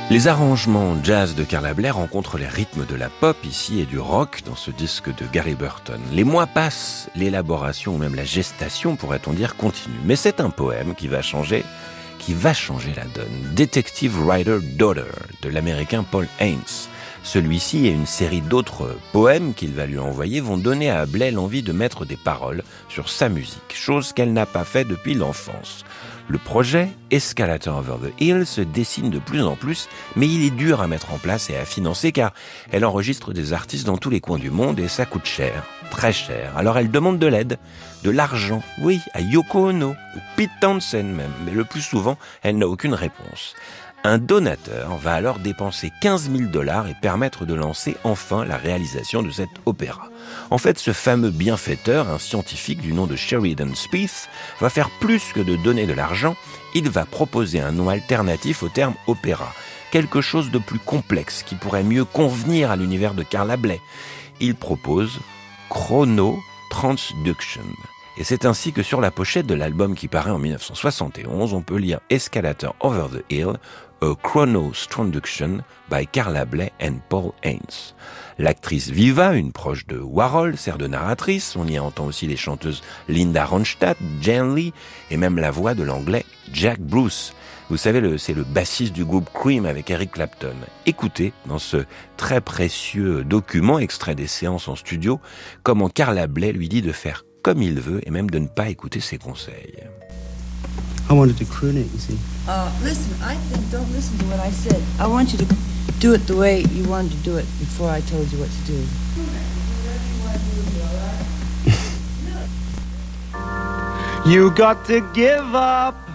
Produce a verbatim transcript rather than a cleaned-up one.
Les arrangements jazz de Carla Bley rencontrent les rythmes de la pop ici et du rock dans ce disque de Gary Burton. Les mois passent, l'élaboration ou même la gestation, pourrait-on dire, continue. Mais c'est un poème qui va changer, qui va changer la donne. Detective Writer Daughter de l'américain Paul Haynes. Celui-ci et une série d'autres poèmes qu'il va lui envoyer vont donner à Bley l'envie de mettre des paroles sur sa musique, chose qu'elle n'a pas fait depuis l'enfance. Le projet Escalator Over the Hill se dessine de plus en plus, mais il est dur à mettre en place et à financer car elle enregistre des artistes dans tous les coins du monde et ça coûte cher, très cher. Alors elle demande de l'aide, de l'argent, oui, à Yoko Ono, ou Pete Townshend même, mais le plus souvent, elle n'a aucune réponse. Un donateur va alors dépenser quinze mille dollars et permettre de lancer enfin la réalisation de cet opéra. En fait, ce fameux bienfaiteur, un scientifique du nom de Sheridan Spieth, va faire plus que de donner de l'argent, il va proposer un nom alternatif au terme opéra, quelque chose de plus complexe qui pourrait mieux convenir à l'univers de Carla Bley. Il propose Chrono-Transduction. Et c'est ainsi que sur la pochette de l'album qui paraît en dix-neuf cent soixante et onze, on peut lire Escalator Over the Hill, A Chrono-Transduction by Carla Bley and Paul Haynes. L'actrice Viva, une proche de Warhol, sert de narratrice. On y entend aussi les chanteuses Linda Ronstadt, Jan Lee et même la voix de l'anglais Jack Bruce. Vous savez, le, c'est le bassiste du groupe Cream avec Eric Clapton. Écoutez, dans ce très précieux document extrait des séances en studio, comment Carla Bley lui dit de faire comme il veut et même de ne pas écouter ses conseils. I wanted to croon it, you see. Uh, listen, I think don't listen to what I said. I want you to do it the way you wanted to do it before I told you what to do. You got to give up